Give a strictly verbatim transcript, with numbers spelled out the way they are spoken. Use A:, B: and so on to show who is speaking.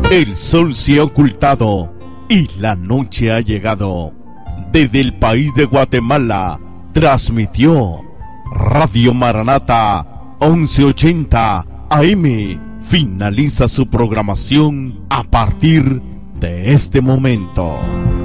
A: El sol se ha ocultado y la noche ha llegado. Desde el país de Guatemala transmitió Radio Maranata once ochenta A M. Finaliza su programación a partir de este momento.